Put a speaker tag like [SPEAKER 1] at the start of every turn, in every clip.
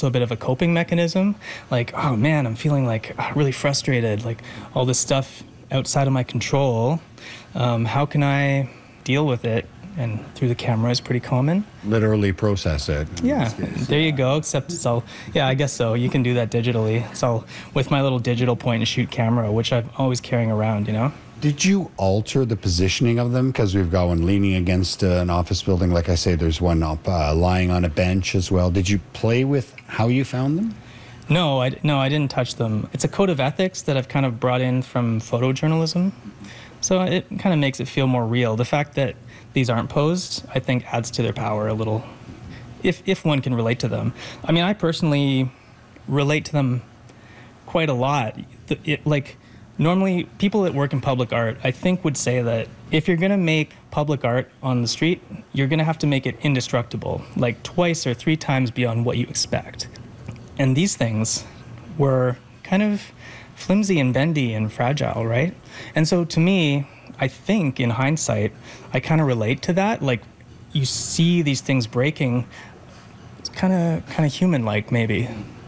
[SPEAKER 1] also a bit of a coping mechanism. Like, oh man, I'm feeling like really frustrated, like all this stuff outside of my control. How can I deal with it? And through the camera is pretty common.
[SPEAKER 2] Literally process it.
[SPEAKER 1] Yeah, there you go, except it's all, yeah, I guess so. You can do that digitally. It's all with my little digital point and shoot camera, which I'm always carrying around, you know?
[SPEAKER 2] Did you alter the positioning of them? Because we've got one leaning against an office building. Like I say, there's one up lying on a bench as well. Did you play with how you found them?
[SPEAKER 1] No, I didn't touch them. It's a code of ethics that I've kind of brought in from photojournalism. So it kind of makes it feel more real. The fact that these aren't posed, I think, adds to their power a little, if one can relate to them. I mean, I personally relate to them quite a lot. Like, normally, people that work in public art, I think, would say that if you're going to make public art on the street, you're going to have to make it indestructible, like twice or three times beyond what you expect. And these things were kind of flimsy and bendy and fragile, right? And so to me, I think in hindsight, I kind of relate to that. Like, you see these things breaking, it's kind of human-like, maybe.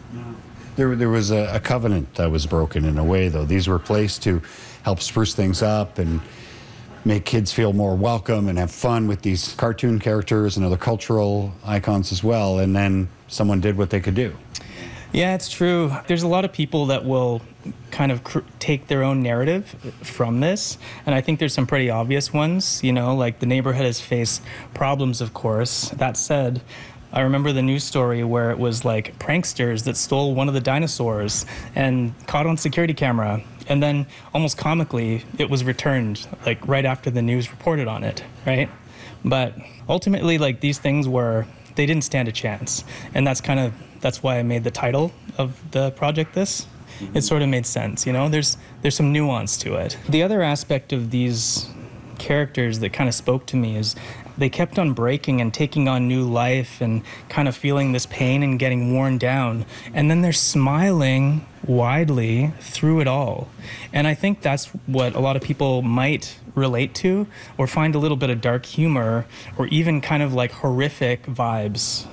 [SPEAKER 2] There was a covenant that was broken in a way, though. These were placed to help spruce things up and make kids feel more welcome and have fun with these cartoon characters and other cultural icons as well. And then someone did what they could do.
[SPEAKER 1] Yeah, it's true. There's a lot of people that will kind of take their own narrative from this, and I think there's some pretty obvious ones, you know, like the neighborhood has faced problems, of course. That said, I remember the news story where it was like pranksters that stole one of the dinosaurs and caught on security camera, and then almost comically, it was returned, like right after the news reported on it, right? But ultimately, like, these things they didn't stand a chance, and that's why I made the title of the project this. It sort of made sense, you know? There's some nuance to it. The other aspect of these characters that kind of spoke to me is they kept on breaking and taking on new life and kind of feeling this pain and getting worn down. And then they're smiling widely through it all. And I think that's what a lot of people might relate to or find a little bit of dark humor or even kind of like horrific vibes.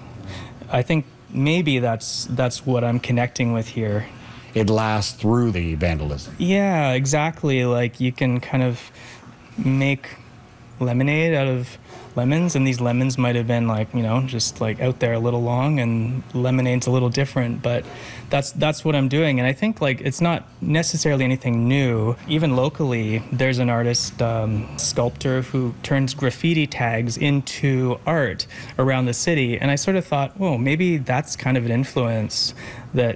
[SPEAKER 1] I think maybe that's what I'm connecting with here.
[SPEAKER 2] It lasts through the vandalism.
[SPEAKER 1] Yeah, exactly. Like, you can kind of make lemonade out of lemons, and these lemons might have been like, you know, just like out there a little long, and lemonade's a little different, but that's what I'm doing. And I think, like, it's not necessarily anything new. Even locally, there's an artist, sculptor, who turns graffiti tags into art around the city, and I sort of thought, well, maybe that's kind of an influence that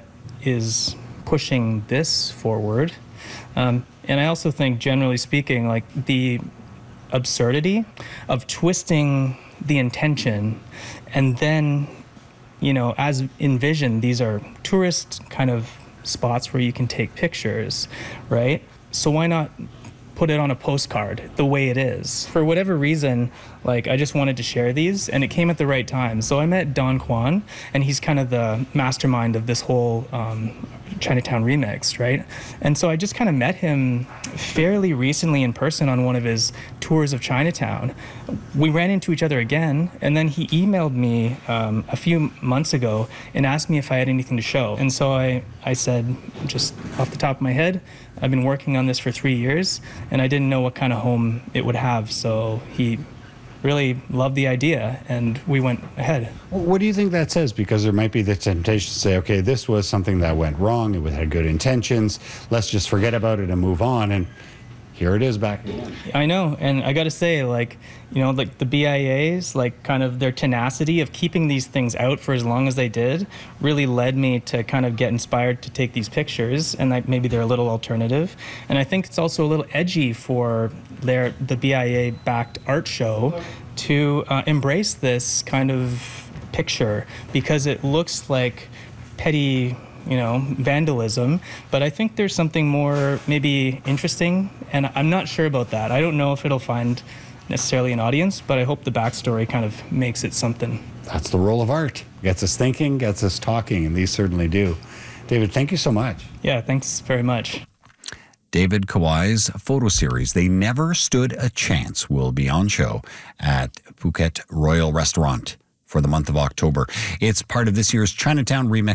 [SPEAKER 1] is pushing this forward. And I also think, generally speaking, like, the absurdity of twisting the intention, and then, you know, as envisioned, these are tourist kind of spots where you can take pictures, right? So why not put it on a postcard the way it is? For whatever reason, like, I just wanted to share these, and it came at the right time. So I met Don Kwan, and he's kind of the mastermind of this whole Chinatown remix, right? And so I just kind of met him fairly recently in person on one of his tours of Chinatown. We ran into each other again, and then he emailed me a few months ago and asked me if I had anything to show. And so I said, just off the top of my head, I've been working on this for 3 years, and I didn't know what kind of home it would have. So he really loved the idea, and we went ahead.
[SPEAKER 2] What do you think that says? Because there might be the temptation to say, okay, this was something that went wrong, it had good intentions, let's just forget about it and move on, and here it is back again.
[SPEAKER 1] I know, and I gotta say, like, you know, like the BIA's, like, kind of their tenacity of keeping these things out for as long as they did really led me to kind of get inspired to take these pictures, and like maybe they're a little alternative. And I think it's also a little edgy for the BIA-backed art show to embrace this kind of picture, because it looks like petty, you know, vandalism, but I think there's something more maybe interesting, and I'm not sure about that. I don't know if it'll find necessarily an audience, but I hope the backstory kind of makes it something.
[SPEAKER 2] That's the role of art. Gets us thinking, gets us talking, and these certainly do. David, thank you so much.
[SPEAKER 1] Yeah, thanks very much.
[SPEAKER 3] David Kawai's photo series, They Never Stood a Chance, will be on show at Phuket Royal Restaurant for the month of October. It's part of this year's Chinatown Remix